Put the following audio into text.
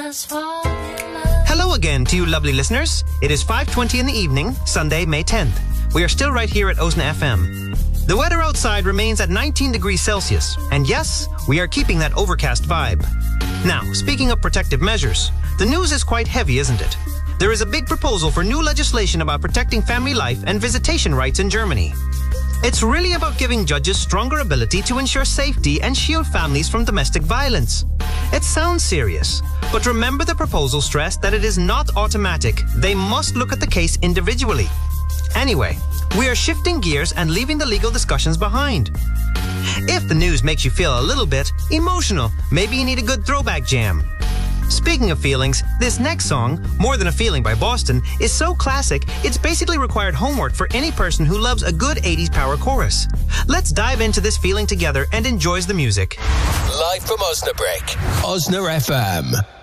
Hello again to you lovely listeners. It is 5:20 in the evening, Sunday, May 10th. We are still right here at Osna FM. The weather outside remains at 19 degrees Celsius. And yes, we are keeping that overcast vibe. Now, speaking of protective measures, the news is quite heavy, isn't it? There is a big proposal for new legislation about protecting family life and visitation rights in Germany. It's really about giving judges stronger ability to ensure safety and shield families from domestic violence. It sounds serious, but remember the proposal stressed that it is not automatic. They must look at the case individually. Anyway, we are shifting gears and leaving the legal discussions behind. If the news makes you feel a little bit emotional, maybe you need a good throwback jam. Speaking of feelings, this next song, More Than a Feeling by Boston, is so classic, it's basically required homework for any person who loves a good 80s power chorus. Let's dive into this feeling together and enjoy the music. Live from Osnabrück, Osna FM.